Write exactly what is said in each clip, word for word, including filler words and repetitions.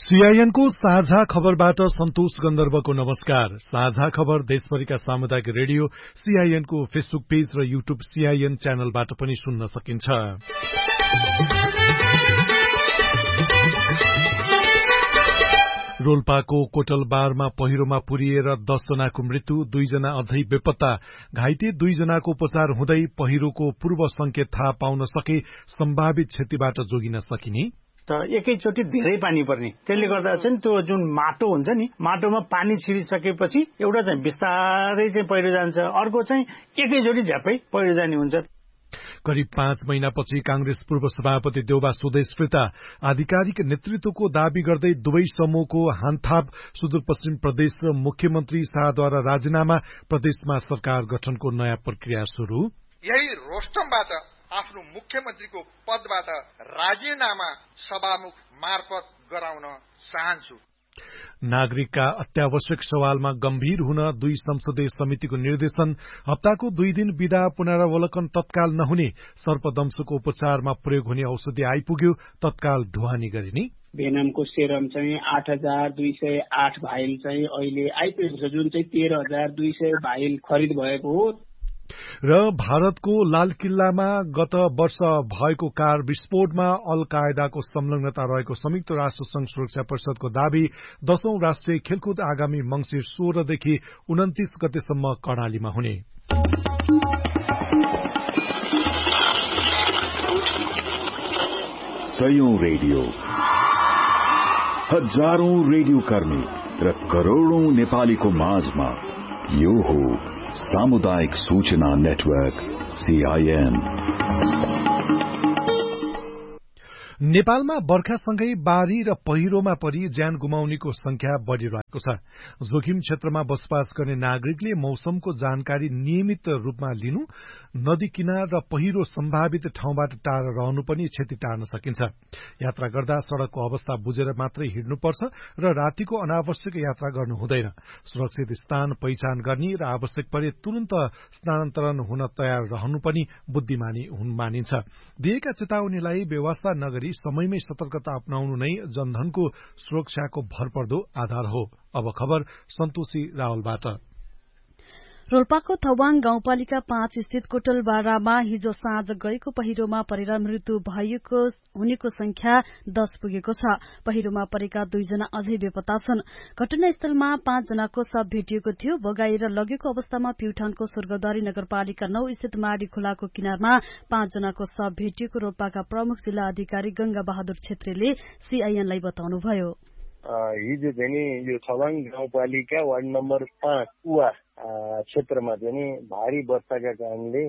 सीआईएनको साझा खबरबाट सन्तोष गन्धर्वको नमस्कार। साझा खबर देशभरिका सामुदायिक रेडियो सीआईएनको फेसबुक पेज र युट्युब सीआईएन च्यानलबाट पनि सुन्न सकिन्छ। रोल्पाको कोटलबारमा पहिरोमा पुरिएर दस जनाको मृत्यु, दुईजना अझै बेपत्ता। घाइते दुईजनाको उपचार हुँदै पहिरोको पूर्व संकेत थाहा पाउन सके सम्भावित क्षतिबाट जोगिन सकिने। एकैचोटि धेरै पानी पर्ने, त्यसले गर्दा चाहिँ त्यो जुन माटो हुन्छ नि, माटोमा पानी छिरिसकेपछि एउटा चाहिँ बिस्तारै चाहिँ पहिरो जान्छ, अर्को चाहिँ एकैचोटि झ्यापै पहिरो जाने हुन्छ। करिब पाँच महिनापछि कांग्रेस पूर्व सभापति देउबा स्वदेश फिर्ता, आधिकारिक नेतृत्वको दावी गर्दै दुवै समूहको हानथाप। सुदूरपश्चिम प्रदेश र मुख्यमन्त्री शाहद्वारा राजीनामा, प्रदेशमा सरकार गठनको नयाँ प्रक्रिया शुरू। यही रोस्टमबाट आफ्नो मुख्यमन्त्रीको पदबाट राजीनामा सभामुख मार्फत गराउन चाहन्छु। नागरिकका अत्यावश्यक सवालमा गम्भीर हुन दुई संसदीय समितिको निर्देशन। हप्ताको दुई दिन विदा, पुनरावलोकन तत्काल नहुने। सर्पदंशको उपचारमा प्रयोग हुने औषधि आइपुग्यो, तत्काल ढुवानी गरिने। भेनमको सेरम चाहिँ आठ हजार दुई सय आठ भाइल चाहिँ अहिले आइपुगेको छ, जुन चाहिँ तेह्र हजार दुई सय भाइल खरिद भएको हो। र भारतको लाल किल्लामा गत वर्ष भएको कार विस्फोटमा अल कायदाको संलग्नता रहेको संयुक्त राष्ट्र संघ सुरक्षा परिषदको दावी। दशौं राष्ट्रिय खेलकुद आगामी मंसिर सोह्रदेखि उन्तिस गतेसम्म कर्णालीमा हुने। सयौं रेडियो, हजारौं रेडियो कर्मी र करोड़ौं नेपालीको माझमा यो हो सामुदायिक सूचना नेटवर्क सीआईएन। नेपालमा बर्खासँगै बाढ़ी र पहिरोमा परि ज्यान गुमाउनेको संख्या बढ़िरहेको छ। जोखिम क्षेत्रमा बसोबास गर्ने नागरिकले मौसमको जानकारी नियमित रूपमा लिनु, नदी किनार र पहिरो सम्भावित ठाउँबाट टाढा रहनु पनि क्षति टार्न सकिन्छ। यात्रा गर्दा सड़कको अवस्था बुझेर मात्रै हिँड्नुपर्छ र रातिको अनावश्यक यात्रा गर्नु हुँदैन। सुरक्षित स्थान पहिचान गर्ने र आवश्यक परे तुरन्त स्थानान्तरण हुन तयार रहनु पनि बुद्धिमानी हुन मानिन्छ। दिएका चेतावनीलाई व्यवस्था नगरी समयमै सतर्कता अपनाउनु नै जनधनको सुरक्षाको भरपर्दो आधार हो। अब खबर सन्तोषी रावलबाट। रोल्पाको थवाङ गाउँपालिका पाँच स्थित कोटलबारामा हिजो साँझ गएको पहिरोमा परेर मृत्यु भएको हुनेको संख्या दस पुगेको छ। पहिरोमा परेका दुईजना अझै बेपत्ता छन्। घटनास्थलमा पाँच जनाको शव भेटिएको थियो। बगाएर लगेको अवस्थामा प्युठानको स्वर्गद्वारी नगरपालिका नौ स्थित माडी खोलाको किनारमा पाँच जनाको शव भेटिएको रोल्पाका प्रमुख जिल्ला अधिकारी गंगा बहादुर छेत्रीले सीआईएनलाई बताउनुभयो। हिजो चाहिँ यो छवाङ गाउँपालिका वार्ड नम्बर पाँच उवा क्षेत्रमा चाहिँ भारी वर्षाका कारणले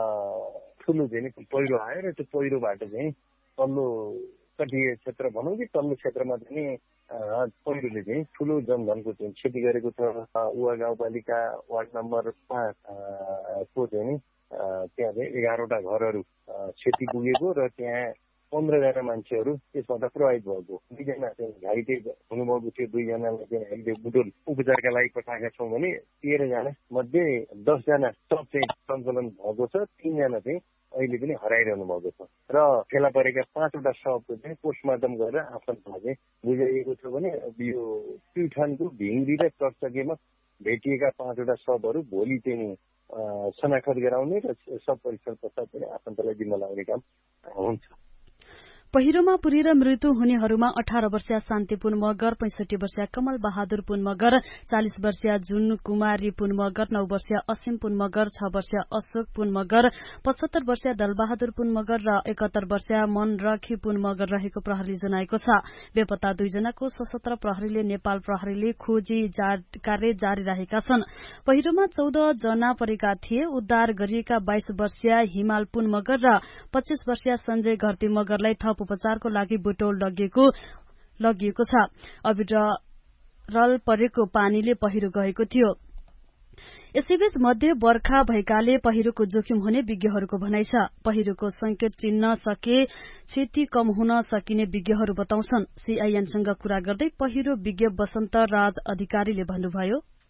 ठुलो चाहिँ पहिरो आयो र त्यो पहिरोबाट चाहिँ तल्लो तटीय क्षेत्र भनौँ कि तल्लो क्षेत्रमा चाहिँ पहिरोले चाहिँ ठुलो जनधनको चाहिँ क्षति गरेको छ। उवा गाउँपालिका वार्ड नम्बर पाँच को चाहिँ त्यहाँ चाहिँ एघारवटा घरहरू क्षति पुगेको र त्यहाँ पन्ध्रजना मान्छेहरू त्यसबाट प्रभावित भएको। दुईजना चाहिँ घाइते हुनुभएको थियो। दुईजनालाई चाहिँ हामीले बुटोल उपचारका लागि पठाएका छौँ भने तेह्रजना मध्ये दसजना सब चाहिँ सञ्चालन भएको छ। तीनजना चाहिँ अहिले पनि हराइरहनु भएको छ र फेला परेका पाँचवटा शवको चाहिँ पोस्टमार्टम गरेर आफन्तलाई चाहिँ बुझाइएको छ भने यो प्युठानको भिङ्री र चकचकेमा भेटिएका पाँचवटा शवहरू भोलि चाहिँ शनाखत गराउने र सब परीक्षण पश्चात पनि आफन्तलाई जिम्मा लगाउने काम हुन्छ। पहिरोमा पुरेर मृत्यु हुनेहरूमा अठार वर्षीय शान्ति पुन मगर, पैंसठी वर्षीय कमल बहादुर पुन मगर, चालिस वर्षीय जुन कुमारी पुन मगर, नौ वर्षीय असीम पुन मगर, छ वर्षीय अशोक पुन मगर, पचहत्तर वर्षीय दलबहादुर पुन मगर र एकात्तर वर्षीय मनरखी पुन मगर रहेको प्रहरीले जनाएको छ। बेपत्ता दुईजनाको सशस्त्र प्रहरीले नेपाल प्रहरीले खोजी कार्य जारी राखेका छन्। पहिरोमा चौध जना परेका थिए। उद्धार गरिएका बाइस वर्षीय हिमाल पुन मगर र पच्चीस वर्षीय संजय घरती मगरलाई थप उपचारको लागि बुटोल लगिएको लगिएको छ। अविरल परेको पानीले पहिरो गएको थियो। यसैबीच मध्य बर्खा भएकाले पहिरोको जोखिम हुने विज्ञहरूको भनाइ छ। पहिरोको संकेत चिन्न सके क्षति कम हुन सकिने विज्ञहरू बताउँछन्। सीआईएनसँग कुरा गर्दै पहिरो विज्ञ वसन्त राज अधिकारीले भन्नुभयो,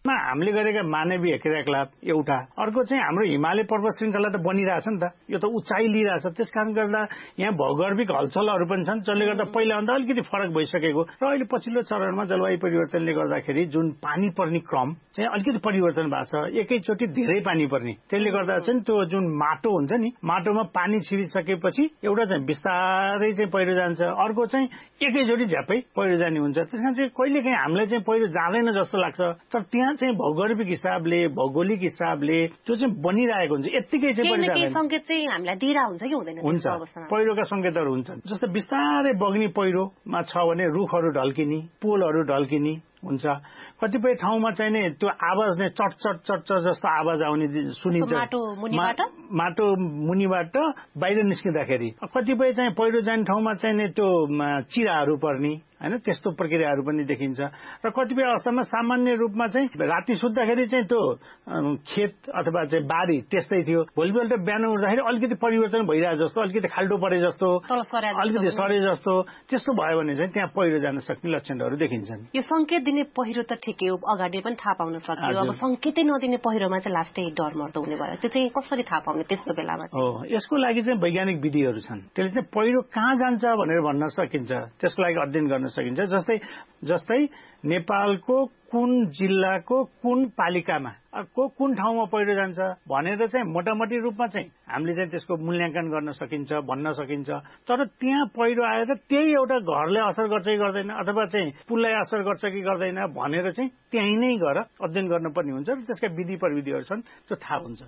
हामीले गरेका मानवीय क्रियाकलाप एउटा, अर्को चाहिँ हाम्रो हिमालय पर्वत श्रृङ्खला त बनिरहेछ नि त, यो त उचाइ लिइरहेछ। त्यसकारण गर्दा यहाँ भौगर्भिक हलचलहरू पनि छन्, जसले गर्दा पहिलाभन्दा अलिकति फरक भइसकेको र अहिले पछिल्लो चरणमा जलवायु परिवर्तनले गर्दाखेरि जुन पानी पर्ने क्रम चाहिँ अलिकति परिवर्तन भएको छ। एकैचोटि धेरै पानी पर्ने, त्यसले गर्दा चाहिँ त्यो जुन माटो हुन्छ नि, माटोमा पानी छिरिसकेपछि एउटा चाहिँ बिस्तारै चाहिँ पहिरो जान्छ, अर्को चाहिँ एकैचोटि झ्यापै पहिरो जाने हुन्छ। त्यसकारण चाहिँ कहिलेकाहीँ हामीलाई चाहिँ पहिरो जाँदैन जस्तो लाग्छ, तर त्यहाँ चाहिँ भौगोलिक हिसाबले भौगोलिक हिसाबले त्यो चाहिँ बनिरहेको हुन्छ। यत्तिकै चाहिँ संकेत चाहिँ हामीलाई दिइरा हुन्छ कि हुँदैन? हुन्छ, पहिरोका संकेतहरू हुन्छन्। जस्तो बिस्तारै बग्ने पहिरोमा छ भने रुखहरू ढल्किने, पोलहरू ढल्किने हुन्छ। कतिपय ठाउँमा चाहिँ नि त्यो आवाज नै चट चट चट चट जस्तो आवाज आउने सुनिन्छ, माटो मुनिबाट बाहिर निस्किँदाखेरि। कतिपय चाहिँ पहिरो जाने ठाउँमा चाहिँ नि त्यो चिराहरू पर्ने हैन, त्यस्तो प्रक्रियाहरू पनि देखिन्छ। र कतिपय अवस्थामा सामान्य रूपमा चाहिँ राति सुत्दाखेरि चाहिँ त्यो खेत अथवा चाहिँ बारी त्यस्तै थियो, भोलिपल्ट बिहान उठ्दाखेरि अलिकति परिवर्तन भइरहेको जस्तो, अलिकति खाल्डो परे जस्तो, अलिकति सरे जस्तो, त्यस्तो भयो भने चाहिँ त्यहाँ पहिरो जान सक्ने लक्षणहरू देखिन्छन्। यो संकेत दिने पहिरो त ठिकै हो, अगाडि पनि थाहा पाउन सक्यो। अब संकेतै नदिने पहिरोमा चाहिँ लास्टै डर मर्दो हुने भयो, त्यो चाहिँ कसरी थाहा पाउने त्यस्तो बेलामा? हो, यसको लागि चाहिँ वैज्ञानिक विधिहरू छन्, त्यसले चाहिँ पहिरो कहाँ जान्छ भनेर भन्न सकिन्छ, त्यसको लागि अध्ययन गर्न सकिन्छ। जस्तै जस्तै नेपालको कुन जिल्लाको कुन पालिकामा को कुन ठाउँमा पहिरो जान्छ भनेर चाहिँ मोटामोटी रूपमा चाहिँ हामीले चाहिँ त्यसको मूल्याङ्कन गर्न सकिन्छ, भन्न सकिन्छ। तर त्यहाँ पहिरो आएर त्यही एउटा घरले असर गर्छ कि गर्दैन, अथवा चाहिँ पुललाई असर गर्छ कि गर्दैन भनेर चाहिँ त्यहीँ नै गएर अध्ययन गर्नुपर्ने हुन्छ र त्यसका विधि प्रविधिहरू छन्, त्यो थाहा हुन्छ।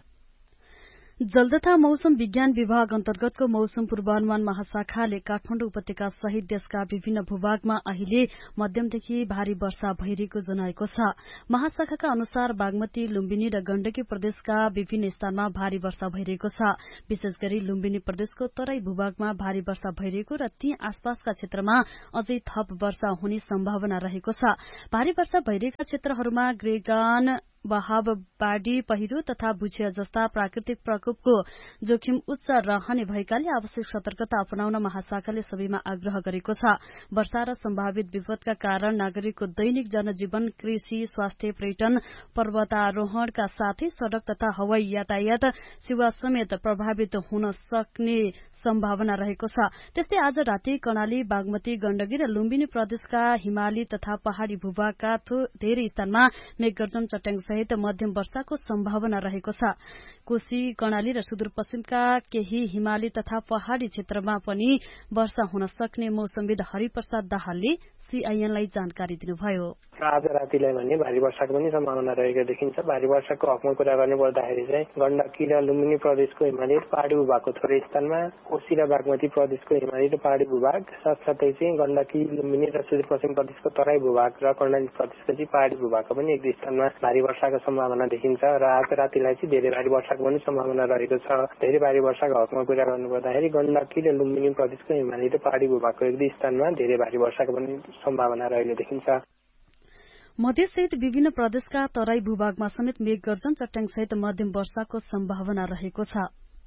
जल तथा मौसम विज्ञान विभाग अन्तर्गतको मौसम पूर्वानुमान महाशाखाले काठमाडौँ उपत्यका सहित देशका विभिन्न भूभागमा अहिले मध्यमदेखि भारी वर्षा भइरहेको जनाएको छ। महाशाखाका अनुसार बागमती, लुम्बिनी र गण्डकी प्रदेशका विभिन्न स्थानमा भारी वर्षा भइरहेको छ। विशेष गरी लुम्बिनी प्रदेशको तराई भूभागमा भारी वर्षा भइरहेको र ती आसपासका क्षेत्रमा अझै थप वर्षा हुने सम्भावना रहेको छ। भारी वर्षा भइरहेका क्षेत्रहरूमा गृहगान, बहाव, बाढ़ी, पहिरो तथा भुइँचिया जस्ता प्राकृतिक प्रकोपको जोखिम उच्च रहने भएकाले आवश्यक सतर्कता अपनाउन महाशाखाले सबैमा आग्रह गरेको छ। वर्षा र सम्भावित विपदका कारण नागरिकको दैनिक जनजीवन, कृषि, स्वास्थ्य, पर्यटन, पर्वतारोहणका साथै सड़क तथा हवाई यातायात सेवा समेत प्रभावित हुन सक्ने सम्भावना रहेको छ। त्यस्तै आज राति कर्णाली, बागमती, गण्डकी र लुम्बिनी प्रदेशका हिमाली तथा पहाड़ी भूभागका धेरै स्थानमा मेघगर्जन, चट्याङ सहित मध्यम वर्षाको सम्भावना रहेको छ। कोशी, कर्णाली र सुदूरपश्चिमका केही हिमाली तथा पहाड़ी क्षेत्रमा पनि वर्षा हुन सक्ने मौसमविद हरिप्रसाद दाहालले सीआईएनलाई जानकारी दिनुभयो। आज रातिलाई भने भारी वर्षाको पनि सम्भावना रहेको देखिन्छ। भारी वर्षाको हकमा कुरा गर्नु पर्दाखेरि चाहिँ गण्डकी र लुम्बिनी प्रदेशको हिमाली र पहाड़ी भूभागको थोरै स्थानमा, कोशी र बागमती प्रदेशको हिमाली र पहाड़ी भूभाग, साथसाथै चाहिँ गण्डकी, लुम्बिनी र सुदूरपश्चिम प्रदेशको तराई भूभाग र कर्णाली प्रदेशको चाहिँ पहाड़ी भूभागको पनि एक दुई स्थानमा भारी वर्षाको सम्भावना देखिन्छ। र आज रातिलाई चाहिँ धेरै भारी वर्षाको पनि सम्भावना रहेको छ। धेरै भारी वर्षाको हकमा कुरा गर्नु पर्दाखेरि गण्डकी र लुम्बिनी प्रदेशको हिमाली र पहाड़ी भूभागको एक दुई स्थानमा धेरै भारी वर्षाको पनि सम्भावना रहेको देखिन्छ। मध्यसहित विभिन्न प्रदेशका तराई भूभागमा समेत मेघगर्जन, चट्याङ सहित मध्यम वर्षाको सम्भावना रहेको छ।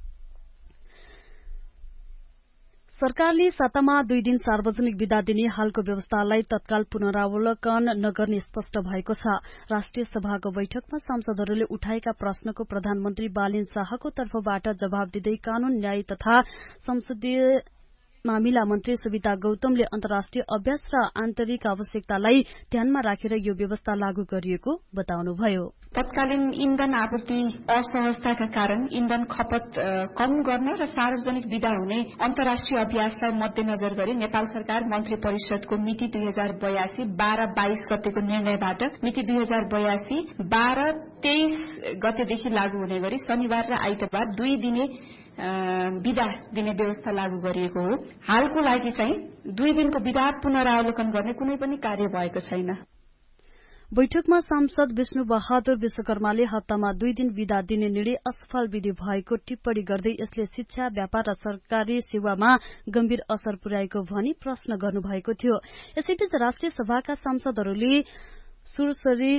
सरकारले सातामा दुई दिन सार्वजनिक विदा दिने हालको व्यवस्थालाई तत्काल पुनरावलोकन नगर्ने स्पष्ट भएको छ। राष्ट्रिय सभाको बैठकमा सांसदहरूले उठाएका प्रश्नको प्रधानमन्त्री बालिन शाहको तर्फबाट जवाब दिँदै कानून, न्याय तथा संसदीय मामिला मन्त्री सुविता गौतमले अन्तर्राष्ट्रिय अभ्यास र आन्तरिक आवश्यकतालाई ध्यानमा राखेर यो व्यवस्था लागू गरिएको बताउनुभयो। तत्कालीन इन्धन आपूर्ति असहजताका कारण इन्धन खपत कम गर्न र सार्वजनिक विदा हुने अन्तर्राष्ट्रिय अभ्यासलाई मध्यनजर गरी नेपाल सरकार मन्त्री परिषदको मिति दुई हजार बयासी बाह्र बाइस गतेको निर्णयबाट मिति दुई हजार बयासी बाह्र तेइस गतेदेखि लागू हुने गरी शनिबार र आइतबार दुई दिने विदा दिने व्यवस्था लागू गरिएको हो। हालको लागि चाहिँ दुई दिनको विदा पुनरावलोकन गर्ने कुनै पनि कार्य भएको छैन। बैठकमा सांसद विष्णु बहादुर विश्वकर्माले हप्तामा दुई दिन विदा दिने निर्णय असफल विधि भएको टिप्पणी गर्दै यसले शिक्षा, व्यापार र सरकारी सेवामा गम्भीर असर पुर्याएको भनी प्रश्न गर्नुभएको थियो। यसैबीच राष्ट्रिय सभाका सांसदहरूले सुनसरी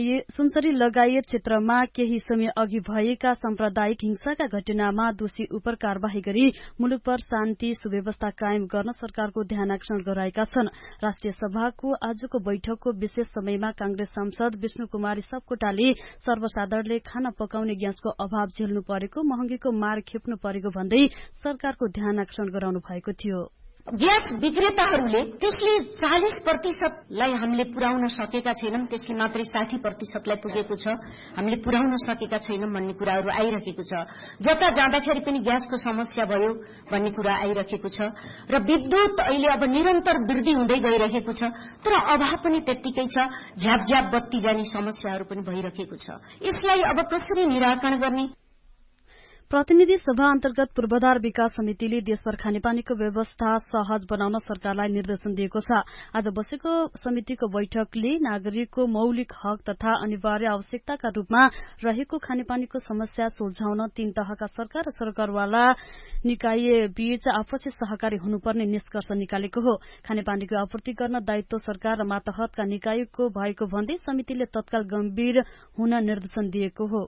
लगायत क्षेत्रमा केही समय अघि भएका साम्प्रदायिक हिंसाका घटनामा दोषी उपर कार्यवाही गरी मुलुक पर शान्ति सुव्यवस्था कायम गर्न सरकारको ध्यानाकर्षण गराएका छन्। राष्ट्रिय सभाको आजको बैठकको विशेष समयमा कांग्रेस सांसद विष्णु कुमारी सापकोटाले सर्वसाधारणले खाना पकाउने ग्यासको अभाव झेल्नु परेको, महँगीको मार खेप्नु परेको भन्दै सरकारको ध्यानाकर्षण गराउनु भएको थियो। ग्यास विक्रेताहरूले त्यसले चालिस प्रतिशतलाई हामीले पुर्याउन सकेका छैनौं, त्यसले मात्रै साठी प्रतिशतलाई पुगेको छ, हामीले पुर्याउन सकेका छैनौं भन्ने कुराहरू आइरहेको छ। जता जाँदाखेरि पनि ग्यासको समस्या भयो भन्ने कुरा आइरहेको छ र विद्युत अहिले अब निरन्तर वृद्धि हुँदै गइरहेको छ, तर अभाव पनि त्यत्तिकै छ। झ्यापझ्याप बत्ती जाने समस्याहरू पनि भइरहेको छ। यसलाई अब कसरी निराकरण गर्ने? प्रतिनिधि सभा अन्तर्गत पूर्वाधार विकास समितिले देशभर खानेपानीको व्यवस्था सहज बनाउन सरकारलाई निर्देशन दिएको छ। आज बसेको समितिको बैठकले नागरिकको मौलिक हक तथा अनिवार्य आवश्यकताका रूपमा रहेको खानेपानीको समस्या सुल्झाउन तीन तहका सरकार र सरकारवाला निकाय बीच आपसी सहकारी हुनुपर्ने निष्कर्ष निकालेको हो। खानेपानीको आपूर्ति गर्न दायित्व सरकार र मातहतका निकायको भएको भन्दै समितिले तत्काल गम्भीर हुन निर्देशन दिएको हो।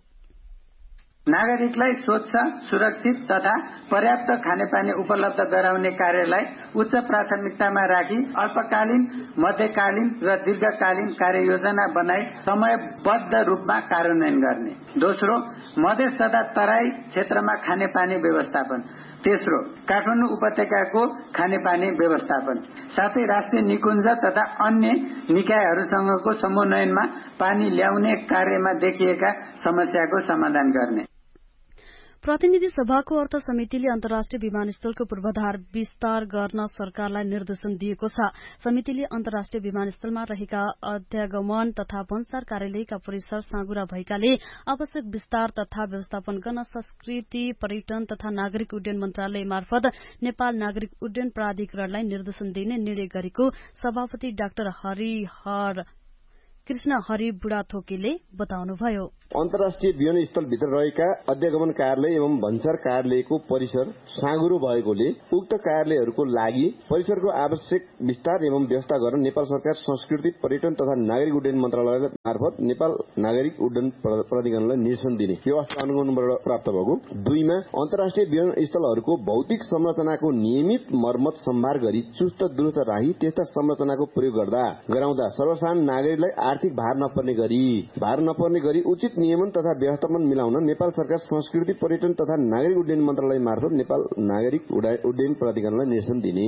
नागरिकलाई स्वच्छ, सुरक्षित तथा पर्याप्त खानेपानी उपलब्ध गराउने कार्यलाई उच्च प्राथमिकतामा राखी अल्पकालीन, मध्यकालीन र दीर्घकालीन कार्ययोजना बनाई समयबद्ध रूपमा कार्यान्वयन गर्ने। दोस्रो, मधेस तथा तराई क्षेत्रमा खानेपानी व्यवस्थापन। तेस्रो, काठमाडौँ उपत्यकाको खानेपानी व्यवस्थापन, साथै राष्ट्रिय निकुञ्ज तथा अन्य निकायहरूसँगको समन्वयनमा पानी ल्याउने कार्यमा देखिएका समस्याको समाधान गर्ने। प्रतिनिधि सभाको अर्थ समितिले अन्तर्राष्ट्रिय विमानस्थलको पूर्वाधार विस्तार गर्न सरकारलाई निर्देशन दिएको छ। समितिले अन्तर्राष्ट्रिय विमानस्थलमा रहेका अध्यागमन तथा भन्सार कार्यालयका परिसर साँगुरा भएकाले आवश्यक विस्तार तथा व्यवस्थापन गर्न संस्कृति, पर्यटन तथा नागरिक उड्डयन मन्त्रालय मार्फत नेपाल नागरिक उड्डयन प्राधिकरणलाई निर्देशन दिने निर्णय गरेको सभापति डाक्टर हरिहर कृष्ण हरि बुढाथोकीले बताउनुभयो। अन्तर्राष्ट्रिय विमानस्थल भित्र रहेका अध्यागमन कार्यालय एवं भन्सार कार्यालयको परिसर साँगुरो भएकोले उक्त कार्यालयहरूको लागि परिसरको आवश्यक विस्तार एवं व्यवस्था गर्न नेपाल सरकार संस्कृति, पर्यटन तथा नागरिक उड्डयन मन्त्रालय मार्फत नेपाल नागरिक उड्डयन प्राधिकरणलाई निर्देशन दिने यो अनुगमनबाट प्राप्त भएको। दुईमा, अन्तर्राष्ट्रिय विमानस्थलहरूको भौतिक संरचनाको नियमित मर्मत सम्भार गरी चुस्त दुरुस्त राखी त्यस्ता संरचनाको प्रयोग गर्दा गराउँदा सर्वसाधारण नागरिकलाई आर्थिक भार नपर्ने गरी भार नपर्ने गरी उचित नियमन तथा व्यवस्थापन मिलाउन नेपाल सरकार संस्कृति, पर्यटन तथा नागरिक उड्डयन मन्त्रालय मार्फत नेपाल नागरिक उड्डयन प्राधिकरणलाई निर्देशन दिने।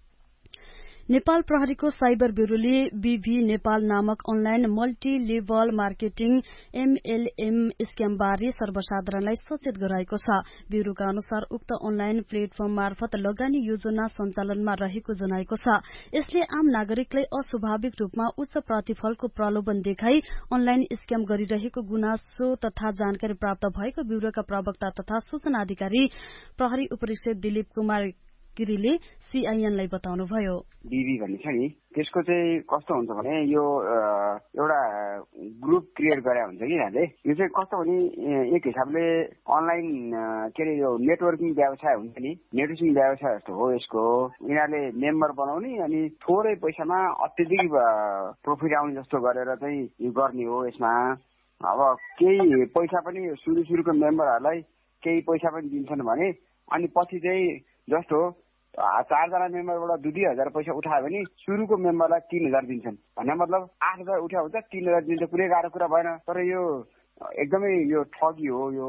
नेपाल प्रहरीको साइबर ब्यूरोले बीभी नेपाल नामक online multi level marketing MLM स्क्यामबारे सर्वसाधारणलाई सचेत गराएको छ। ब्यूरोका अनुसार उक्त अनलाइन प्लेटफर्म मार्फत लगानी योजना सञ्चालनमा रहेको जनाएको छ। यसले आम नागरिकलाई अस्वाभाविक रूपमा उच्च प्रतिफलको प्रलोभन देखाई अनलाइन स्क्याम गरिरहेको गुनासो तथा जानकारी प्राप्त भएको ब्यूरोका प्रवक्ता तथा सूचना अधिकारी प्रहरी उपरीक्षक दिलीप कुमार गिरीले सीआईएनलाई बताउनुभयो। बीबी भन्ने छ नि त्यसको चाहिँ कस्तो हुन्छ भने यो एउटा ग्रुप क्रिएट गरे हुन्छ कि यहाँले यो चाहिँ कस्तो भने एक हिसाबले अनलाइन के अरे यो नेटवर्किङ व्यवसाय हुन्छ नि नेटवर्किङ व्यवसाय जस्तो हो। यसको यिनीहरूले मेम्बर बनाउने अनि थोरै पैसामा अत्यधिक प्रफिट आउने जस्तो गरेर चाहिँ यो गर्ने हो। यसमा अब केही पैसा पनि सुरु सुरुको मेम्बरहरूलाई केही पैसा पनि दिन्छन् भने अनि पछि चाहिँ जस्तो चारजना मेम्बरबाट दुई दुई हजार पैसा उठायो भने सुरुको मेम्बरलाई तीन हजार दिन्छन् भन्ने मतलब आठ हजार उठायो हुन्छ तीन हजार दिन्छ। कुनै गाह्रो कुरा भएन, तर यो एकदमै यो ठगी हो। यो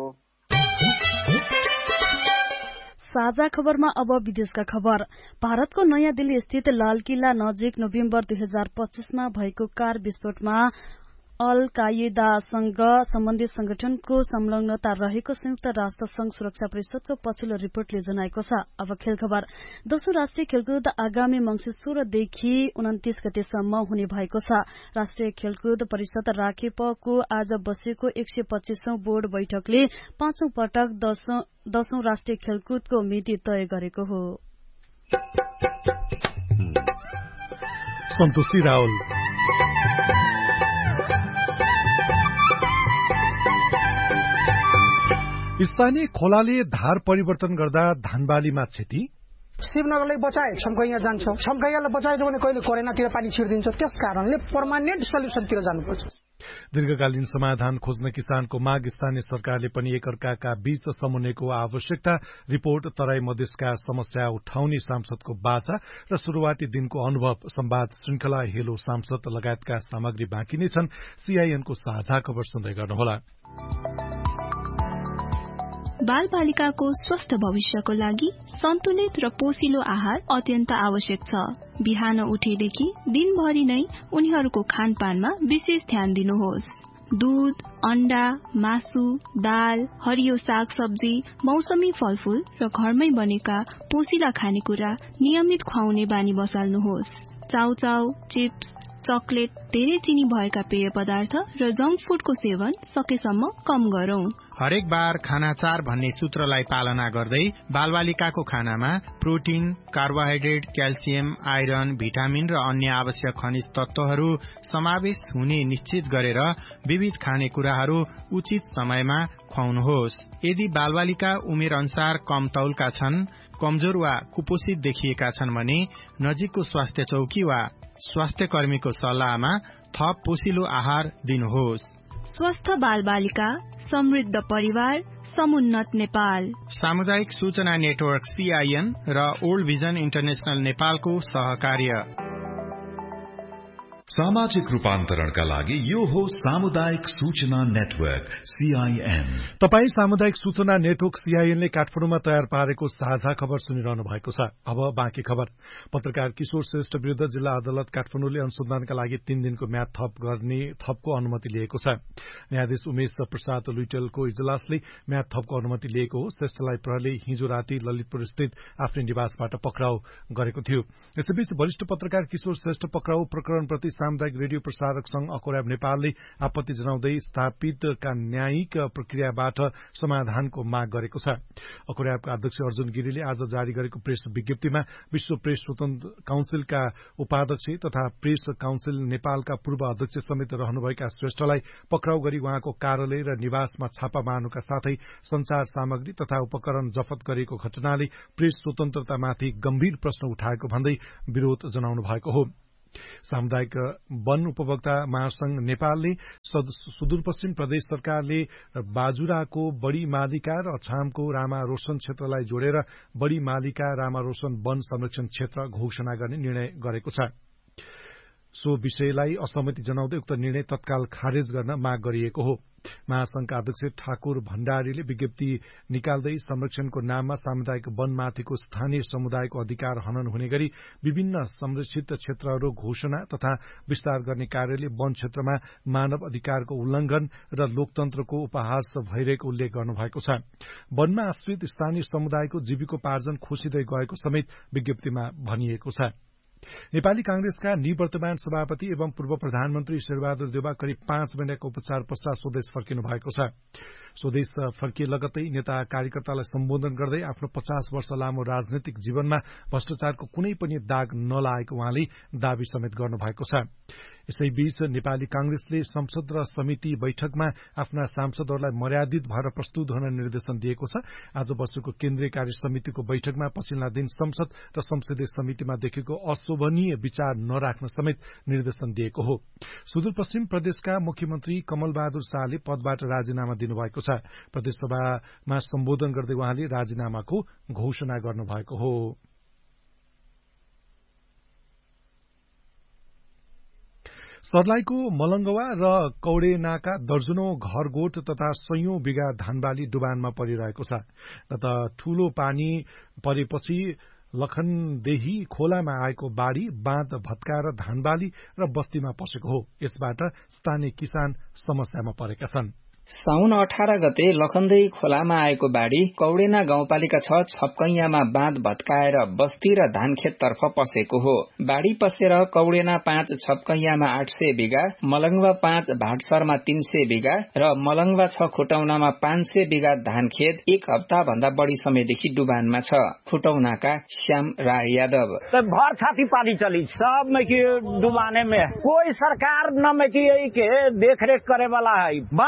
साझा खबरमा अब विदेशका खबर। भारतको नयाँ दिल्ली स्थित लाल किल्ला नजिक नोभेम्बर दुई हजार पच्चीसमा भएको कार विस्फोटमा अल कायदासँग सम्बन्धित संगठनको संलग्नता रहेको संयुक्त राष्ट्र संघ सुरक्षा परिषदको पछिल्लो रिपोर्टले जनाएको छ। अब खेल खबर। दोस्रो राष्ट्रिय खेलकुद आगामी मंसिर सोह्रदेखि उन्तिस गतेसम्म हुने भएको छ। राष्ट्रिय खेलकुद परिषद राखेपको आज बसेको एक सय पच्चीसौं बोर्ड बैठकले पाँचौं पटक दशौं राष्ट्रिय खेलकुदको मिति तय गरेको हो। सन्तोषी रावल। स्थानीय खोलाले धार परिवर्तन गर्दा धानबालीमा क्षति, शिवनगरलाई बचाए छम्कैया जान्छ, छम्कैयालाई बचाएको भने कहिले कोरेनातिर पानी छिर्दिन्छ। त्यस कारणले पर्मानेन्ट सल्युसनतिर जानुपर्छ। दीर्घकालीन समाधान खोज्न किसानको माग, स्थानीय सरकारले पनि एकअर्काका बीच समन्वयको आवश्यकता, रिपोर्ट, तराई मधेसका समस्या उठाउने सांसदको बाचा र शुरूआती दिनको अनुभव, संवाद श्रृंखला, हेलो सांसद लगायतका सामग्री बाँकी नै छन्। सीआईएनको साझा खबर सुन्दै गर्नुहोला। बाल बालिकाको स्वस्थ भविष्यको लागि सन्तुलित र पोषिलो आहार अत्यन्त आवश्यक छ। बिहान उठेदेखि दिनभरि नै उनीहरूको खानपानमा विशेष ध्यान दिनुहोस्। दूध, अण्डा, मासु, दाल, हरियो साग सब्जी, मौसमी फलफूल र घरमै बनेका पोषिला खानेकुरा नियमित खुवाउने बानी बसाल्नुहोस्। चाउचाउ, चिप्स, चकलेट, धेरै चिनी भएका पेय पदार्थ र जंक फूडको सेवन सकेसम्म कम गरौं। हरेक बार खाना चार भन्ने सूत्रलाई पालना गर्दै बालबालिकाको खानामा protein, carbohydrate, calcium, iron, vitamin र अन्य आवश्यक खनिज तत्वहरू समावेश हुने निश्चित गरेर विविध खानेकुराहरू उचित समयमा खुवाउनुहोस्। यदि बालबालिका उमेर अनुसार कम तौलका छन्, कमजोर वा कुपोषित देखिएका छन् भने नजिकको स्वास्थ्य चौकी वा स्वास्थ्य कर्मीको सल्लाहमा थप पोषिलो आहार दिनुहोस्। स्वस्थ बाल बालिका, समृद्ध परिवार, समुन्नत नेपाल। सामुदायिक सूचना नेटवर्क सीआईएन र ओल्ड भिजन इन्टरनेशनल नेपालको सहकार्य। सामाजिक रूपान्तरणका लागि यो हो सामुदायिक सूचना नेटवर्क सीआईएन। तपाई सामुदायिक सूचना नेटवर्क सीआईएनले काठमाडौँमा तयार पारेको साझा खबर सुनिरहनु भएको छ। अब बाँकी खबर। पत्रकार किशोर श्रेष्ठ विरूद्ध जिल्ला अदालत काठमाडौँले अनुसन्धानका लागि तीन दिनको म्याद थप गर्ने थपको अनुमति लिएको छ। न्यायाधीश उमेश प्रसाद लुइटेलको इजलासले म्याद थपको अनुमति लिएको हो। श्रेष्ठलाई प्रहरीले हिजो राति ललितपुर स्थित आफ्नै निवासबाट पक्राउ गरेको थियो। यसैबीच वरिष्ठ पत्रकार किशोर श्रेष्ठ पक्राउ प्रकरणप्रति सामुदायिक रेडियो प्रसारक संघ अकोर्याब नेपालले आपत्ति जनाउँदै स्थापितका न्यायिक प्रक्रियाबाट समाधानको माग गरेको छ। अकोर्याबका अध्यक्ष अर्जुन गिरीले आज जारी गरेको प्रेस विज्ञप्तिमा विश्व प्रेस स्वतन्त्र काउन्सिलका उपाध्यक्ष तथा प्रेस काउन्सिल नेपालका पूर्व अध्यक्ष समेत रहनुभएका श्रेष्ठलाई पक्राउ गरी उहाँको कार्यालय र निवासमा छापा मार्नुका साथै संचार सामग्री तथा उपकरण जफत गरिएको घटनाले प्रेस स्वतन्त्रतामाथि गम्भीर प्रश्न उठाएको भन्दै विरोध जनाउनु भएको हो। सामुदायिक वन उपभोक्ता महासंघ नेपालले सुदूरपश्चिम प्रदेश सरकारले बाजुराको बड़ी मालिका र अछामको रामा रोशन क्षेत्रलाई जोडेर बड़ी मालिका रामा रोशन वन संरक्षण क्षेत्र घोषणा गर्ने निर्णय गरेको छ। सो विषयलाई असहमति जनाउँदै उक्त निर्णय तत्काल खारेज गर्न माग गरिएको हो। महासंघका अध्यक्ष ठाकुर भण्डारीले विज्ञप्ति निकाल्दै संरक्षणको नाममा सामुदायिक वनमाथिको स्थानीय समुदायको अधिकार हनन हुने गरी विभिन्न संरक्षित क्षेत्रहरू घोषणा तथा विस्तार गर्ने कार्यले वन क्षेत्रमा मानव अधिकारको उल्लंघन र लोकतन्त्रको उपहास भइरहेको उल्लेख गर्नुभएको छ। वनमा आश्रित स्थानीय समुदायको जीविकोपार्जन खोसिँदै गएको समेत विज्ञप्तिमा भनिएको छ। नेपाली कांग्रेसका निवर्तमान सभापति एवं पूर्व प्रधानमन्त्री शेरबहादुर देउवा करिब पाँच महिनाको उपचार पश्चात स्वदेश फर्किनु भएको छ। स्वदेश फर्किए लगतै नेता कार्यकर्तालाई सम्बोधन गर्दै आफ्नो पचास वर्ष लामो राजनैतिक जीवनमा भ्रष्टाचारको कुनै पनि दाग नलागेको उहाँले दावी समेत गर्नुभएको छ। यसैबीच नेपाली कांग्रेसले संसद र समिति बैठकमा आफ्ना सांसदहरूलाई मर्यादित भएर प्रस्तुत हुन निर्देशन दिएको छ। आज बसेको केन्द्रीय कार्य समितिको बैठकमा पछिल्ला दिन संसद र संसदीय समितिमा देखेको अशोभनीय विचार नराख्न समेत निर्देशन दिएको हो। सुदूरपश्चिम प्रदेशका मुख्यमन्त्री कमल बहादुर शाहले पदबाट राजीनामा दिनुभएको छ। प्रदेशसभामा सम्बोधन गर्दै उहाँले राजीनामाको घोषणा गर्नुभएको हो। सर्लाहीको मलंगवा र कौडेनाका दर्जनौं घरगोठ तथा सयौं बिघा धानबाली डुबानमा परिरहेको छ। गत ठूलो पानी परेपछि लखनदेही खोलामा आएको बाढ़ी बाँध भत्काएर धानबाली र बस्तीमा पसेको हो। यसबाट स्थानीय किसान समस्यामा परेका छन्। साउन अठार गते लखनदेही खोलामा आएको बाढ़ी कौडेना गाउँपालिका छ छपकैयामा बाँध भत्काएर बस्ती र धानखेततर्फ पसेको हो। बाढ़ी पसेर कौडेना पाँच छपकैयामा आठ सय बिघा, मलंगवा पाँच भाटसरमा तीन सय बिघा र मलंगवा छ खुटौनामा पाँच सय बिघा धानखेत एक हप्ता भन्दा बढ़ी समयदेखि डुबानमा छ। खुटौनाका श्याम राय यादव भर छाती पानी चली सब में की डुबाने में कोई सरकार न में की के देख रेख करे वाला है। बांध के कारण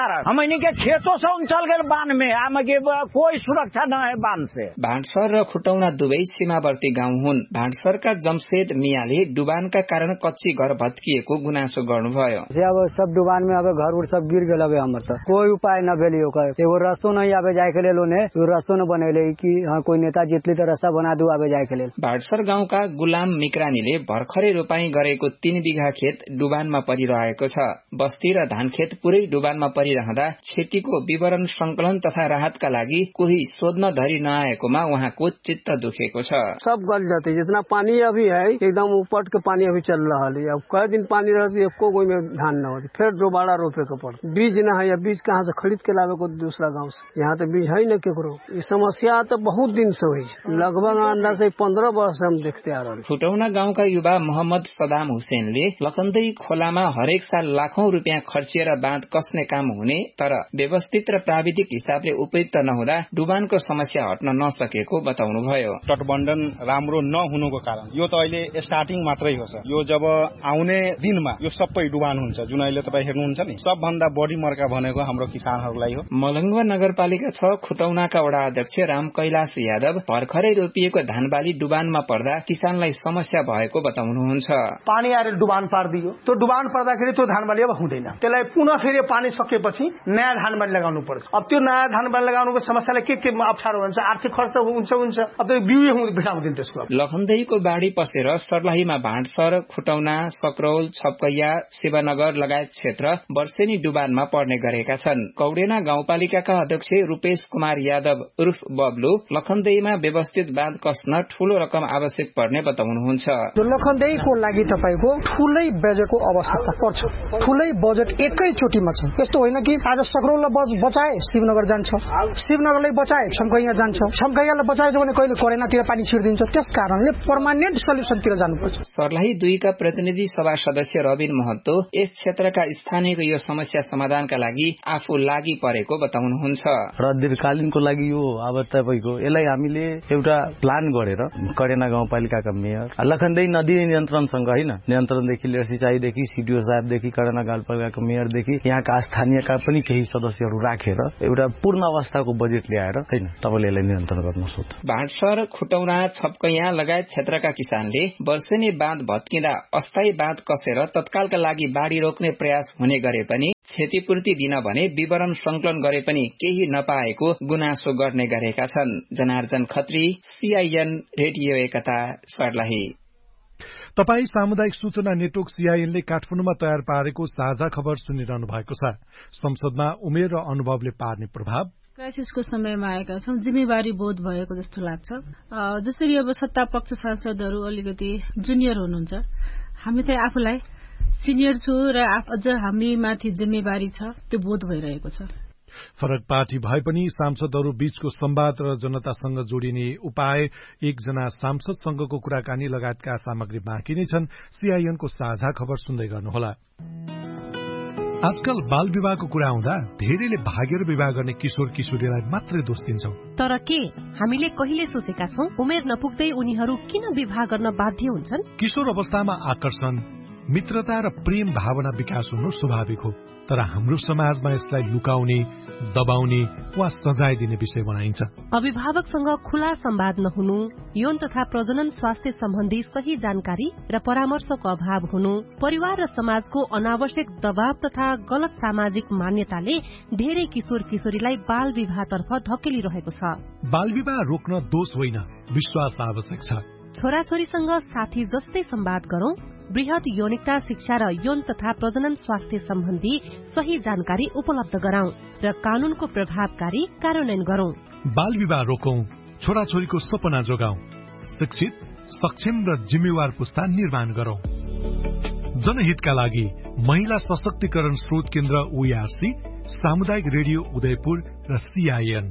कारण हम इनके खेतों से चल गए बांध में आम के कोई सुरक्षा न है बांध से। भाटसर र खुटौना दुवै सीमावर्ती गाउँ हुन्। भाटसरका जमशेद मियाले डुबानका कारण कच्ची घर भत्किएको गुनासो गर्नुभयो। अब सब डुबान में अब घर उर सब गिर गए। हमर त कोई उपाय न भेली ओकर एगो रास्तो नहीं आवे जाए के लेल ओने रास्तो न बनेले कि हाँ कोई नेता जितली त रास्ता बना दू आवे जाए के लेल। भाटसर गाउँका गुलाम मिक्रानीले भर्खरै रोपाई गरेको तीन बिघा खेत डुबानमा परिरहेको छ। बस्ती र धान खेत पुरै डुबानमा परिरहँदा क्षतिको विवरण संकलन तथा राहतका लागि कोही सोध्न धरी नआएकोमा उहाँको चित्त दुखेको छ। सब गल जाते जितना पानी अभी है एकदम ऊपर के पानी अभी चल रहा है। अब कई दिन पानी रहती है कोई में धान न होती फिर दोबारा रोपे के पड़ बीज न है या बीज कहाँ से खरीद के लावे को दूसरा गाँव से। यहाँ तो बीज है न केकरो। ये समस्या तो बहुत दिन से हुई लगभग अंदाज से पंद्रह वर्ष हम देखते आ रहे। खुटौना गाउँका युवा मोहम्मद सदाम हुसैनले लखनदै खोलामा हरेक साल लाखौं रुपियाँ खर्चिएर बाँध कस्ने काम हुने तर व्यवस्थित र प्राविधिक हिसाबले उपयुक्त नहुँदा डुबानको समस्या हट्न नसकेको बताउनुभयो। तटबन्धन राम्रो नहुनुको कारण यो त अहिले स्टार्टिङ मात्रै हो सर। यो जब आउने दिनमा यो सबै डुबान हुन्छ जुन अहिले तपाईँ हेर्नुहुन्छ नि सबभन्दा बढी मर्का भनेको हाम्रो किसानहरूलाई हो। मलंगवा नगरपालिका छ खुटौनाका वडा अध्यक्ष राम कैलाश यादव भर्खरै रोपिएको धानबाली डुबानमा पर्दा किसानलाई समस्या भएको बताउनुहुन्छ। पानी आएर डुबान पारिदियो त्यो डुबान पर्दाखेरि त्यो धानबाली अब हुँदैन। त्यसलाई पुनः फेरि पानी सकेपछि नयाँ धानबाली लगाउनु पर्छ। अब त्यो नयाँ धानबाली लगाउनुको समस्यालाई के के अप्ठ्यारो हुन्छ आर्थिक खर्च हुन्छ हुन्छ अब त्यो बिउै भेटाउँदैन त्यसको। लखनदैको बाढी पसेर सर्लाहीमा भाटसर खुटौना सकरौल छपकैया शिवनगर लगायत क्षेत्र वर्षेनी डुबानमा पर्ने गरेका छन्। कौडेना गाउँपालिकाका अध्यक्ष रूपेश कुमार यादव उर्फ बब्लु लखनदैमा व्यवस्थित बाँध कस्न ठूलो रकम आवश्यक पर्ने बताउनुहुन्छ। लखनदैको लागि तपाईको ठूलै बजेटको आवश्यकता पर्छ। ठूलै बजेट एकैचोटीमा छ। यस्तो होइन कि आज सकरौललाई बचाए शिवनगर जान्छ शिवनगरलाई बचाए छमकैया जान्छ छमकैयालाई बचाए भने कहिले करेनातिर पानी छिर्दिन्छ। त्यस कारणले पर्मानेन्ट सल्युसनतिर जानुपर्छ। सर्लाही दुईका प्रतिनिधि सभा सदस्य रबिन महतो यस क्षेत्रका स्थानीयको यो समस्या समाधानका लागि आफू लागि परेको बताउनुहुन्छ। र दीर्घकालीनको लागि यो अब तपाईको यसलाई हामीले एउटा प्लान गरेर करेना गाउँपालिकाका मेयर लखनदै नदी नियन्त्रणसँग हैन नियन्त्रणदेखि लिएर सिंचाईदेखि सीडीओ साहबदेखि करेना गाउँपालिकाको मेयरदेखि यहाँका स्थानीयका पनि केही सदस्यहरू राखेर एउटा पूर्ण अवस्थाको बजेट ल्याएर हैन तपाईले यसलाई नियन्त्रण गर्न सक्छ। भाटसर खुटौना छपकैया लगायत क्षेत्रका किसानले वर्षेनी बाँध भत्किँदा अस्थायी बाँध कसेर तत्कालका लागि बाढ़ी रोक्ने प्रयास हुने गरे पनि क्षतिपूर्ति दिन भने विवरण संकलन गरे पनि केही नपाएको गुनासो गर्ने गरेका छन्। जनार्जन खत्री सीआईएन रेडियो एकता सर्लाही। तपाई सामुदायिक सूचना नेटवर्क सीआईएनले काठमाडौँमा तयार पारेको साझा खबर सुनिरहनु भएको छ। संसदमा उमेर र अनुभवले पार्ने प्रभाव क्राइसिसको समयमा आएका छौं। जिम्मेवारी बोध भएको जस्तो लाग्छ। जसरी अब सत्ता पक्ष सांसदहरू अलिकति जुनियर हुनुहुन्छ हामी चाहिँ आफूलाई सिनियर छु र अझ हामी माथि जिम्मेवारी छ त्यो बोध भइरहेको छ। फरक पार्टी भए पनि सांसदहरू बीचको संवाद र जनतासँग जोडिने उपाय एकजना सांसदसँगको कुराकानी लगायतका सामग्री बाँकी नै छन्। सीआईएनको साझा खबर सुन्दै गर्नुहोला। आजकल बाल विवाहको कुरा आउँदा धेरैले भागेर विवाह गर्ने किशोर किशोरीलाई मात्रै दोष दिन्छौं। तर के हामीले कहिले सोचेका छौं उमेर नपुग्दै उनीहरू किन विवाह गर्न बाध्य हुन्छन्? किशोर अवस्थामा आकर्षण मित्रता र प्रेम भावना विकास हुनु स्वाभाविक हो। तर हाम्रो समाजमा यसलाई लुकाउने दबाउने वा सजाय दिने विषय बनाइन्छ। अभिभावकसँग खुला संवाद नहुनु यौन तथा प्रजनन स्वास्थ्य सम्बन्धी सही जानकारी र परामर्शको अभाव हुनु परिवार र समाजको अनावश्यक दबाव तथा गलत सामाजिक मान्यताले धेरै किशोर किशोरीलाई बाल विवाहतर्फ धकेलिरहेको छ। बाल विवाह रोक्न दोष होइन विश्वास आवश्यक छ। छोराछोरीसँग साथी जस्तै संवाद गरौं वृहत यौनिकता शिक्षा र यौन तथा प्रजनन स्वास्थ्य सम्बन्धी सही जानकारी उपलब्ध गराउँ र कानूनको प्रभावकारी कार्यान्वयन गरौं। बाल विवाह रोकौं छोराछोरीको सपना जोगाउँ शिक्षित सक्षम र जिम्मेवार पुस्ता निर्माण गरौं। जनहितका लागि महिला सशक्तिकरण स्रोत केन्द्र ओईआरसी सामुदायिक रेडियो उदयपुर र सीआईएन।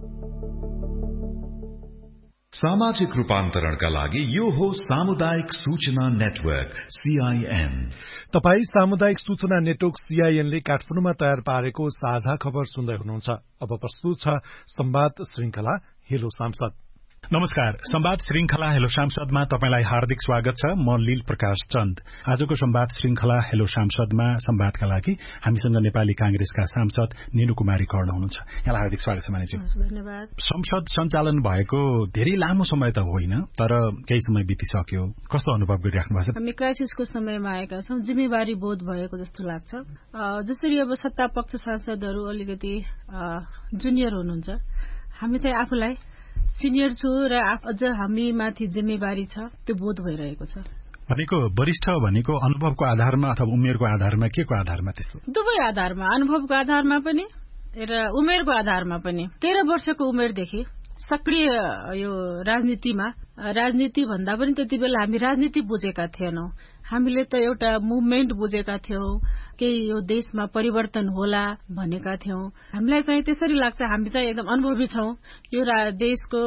सामाजिक रूपान्तरणका लागि यो हो सामुदायिक सूचना नेटवर्क सीआईएन। तपाई सामुदायिक सूचना नेटवर्क सीआईएनले काठमाडौँमा तयार पारेको साझा खबर सुन्दै हुनुहुन्छ। अब प्रस्तुत छ संवाद श्रृंखला हेलो सांसद। नमस्कार। संवाद श्रृंखला हेलो सांसदमा तपाईलाई हार्दिक स्वागत छ। म लील प्रकाश चन्द। आजको संवाद श्रृंखला हेलो सांसदमा संवादका लागि हामीसँग नेपाली कांग्रेसका सांसद निनु कुमारी कर्ण हुनुहुन्छ। यहाँलाई हार्दिक स्वागत छ मानिज्यू। धन्यवाद। संसद सञ्चालन भएको धेरै लामो समय त होइन, तर केही समय बितिसक्यो। कस्तो अनुभव गरिराख्नु भएको छ? हामी क्राइसिसको समयमा आएका छौं। जिम्मेवारी बोध भएको जस्तो लाग्छ। जसरी अब सत्ता पक्ष सांसदहरू अलिकति जुनियर हुनुहुन्छ, हामी चाहिँ आफूलाई सिनियर छु र अझ हामी माथि जिम्मेवारी छ, त्यो बोध भइरहेको छ। भनेको वरिष्ठ भनेको अनुभवको आधारमा अथवा उमेरको आधारमा, के को आधारमा त्यस्तो? दुवै आधारमा, अनुभवको आधारमा पनि र उमेरको आधारमा पनि। तेह्र वर्षको उमेरदेखि सक्रिय यो राजनीतिमा, राजनीति भन्दा पनि त्यति बेला हामी राजनीति बुझेका थिएनौं। हामीले त एउटा मुभमेन्ट बुझेका थियौं, केही यो देशमा परिवर्तन होला भनेका थियौं। हामीलाई चाहिँ त्यसरी लाग्छ, हामी चाहिँ एकदम अनुभवी छौं। यो देशको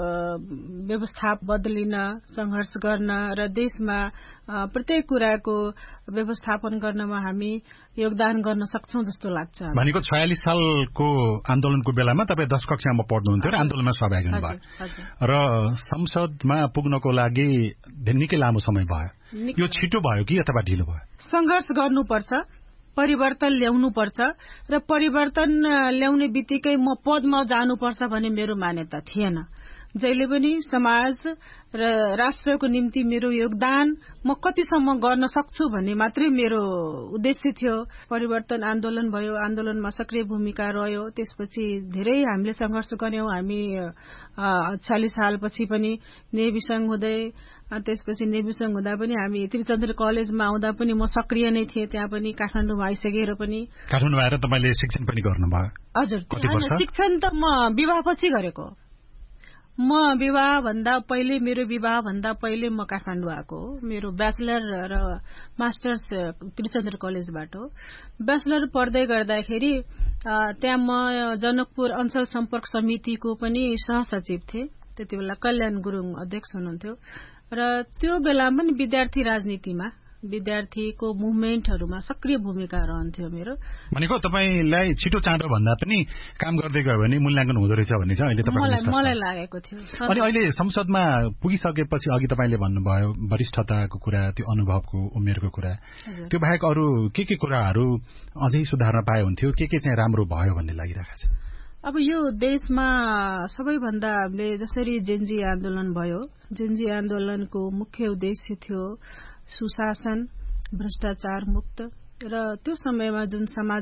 व्यवस्था बदलिन, संघर्ष गर्न र देशमा प्रत्येक कुराको व्यवस्थापन गर्नमा हामी योगदान गर्न सक्छौं जस्तो लाग्छ। भनेको छयालिस सालको आन्दोलनको बेलामा तपाईँ दश कक्षामा पढ्नुहुन्थ्यो र आन्दोलनमा सहभागी हुनुभयो र संसदमा पुग्नको लागि निकै लामो समय भयो। यो छिटो भयो कि अथवा ढिलो भयो? संघर्ष गर्नुपर्छ, परिवर्तन ल्याउनुपर्छ र परिवर्तन ल्याउने बित्तिकै म पदमा जानुपर्छ भन्ने मेरो मान्यता थिएन। जहिले पनि समाज र राष्ट्रको निम्ति मेरो योगदान म कतिसम्म गर्न सक्छु भन्ने मात्रै मेरो उद्देश्य थियो। परिवर्तन आन्दोलन भयो, आन्दोलनमा सक्रिय भूमिका रह्यो। त्यसपछि धेरै हामीले संघर्ष गर्यौं। हामी चालिस सालपछि पनि नेभी संघ हुँदै, त्यसपछि नेभी संघ हुँदा पनि हामी त्रिचन्द्र कलेजमा आउँदा पनि म सक्रिय नै थिएँ। त्यहाँ पनि काठमाडौँमा आइसकेर पनि। काठमाडौँ आएर तपाईले शिक्षण पनि गर्नुभयो? हजुर। शिक्षण त म विवाहपछि गरेको। म विवाह भन्दा पहिले, मेरो विवाह भन्दा पहिले म काठमाडौँ आएको हो। मेरो ब्याचलर र मास्टर्स त्रिचन्द्र कलेजबाट हो। ब्याचलर पढ्दै गर्दाखेरि त्यहाँ म जनकपुर अञ्चल सम्पर्क समितिको पनि सहसचिव थिएँ। त्यति बेला कल्याण गुरुङ अध्यक्ष हुनुहुन्थ्यो र त्यो बेला पनि विद्यार्थी राजनीतिमा, विद्यार्थीको मुभमेन्टहरूमा सक्रिय भूमिका रहन्थ्यो मेरो। भनेको तपाईलाई छिटो चाँडो भन्दा पनि काम गर्दै गयो भने मूल्याङ्कन हुँदो रहेछ भन्ने चाहिँ अहिले तपाईँलाई मलाई लागेको थियो। अनि अहिले संसदमा पुगिसकेपछि अघि तपाईँले भन्नुभयो वरिष्ठताको कुरा, त्यो अनुभवको, उमेरको कुरा, त्यो बाहेक अरू के के कुराहरू अझै सुधार्न पाए हुन्थ्यो, के के चाहिँ राम्रो भयो भन्ने लागिरहेको छ? अब यो देशमा सबैभन्दा हामीले जसरी जेन्जी आन्दोलन भयो, जेन्जी आन्दोलनको मुख्य उद्देश्य थियो सुशासन, भ्रष्टाचार मुक्त र त्यो समयमा जुन समाज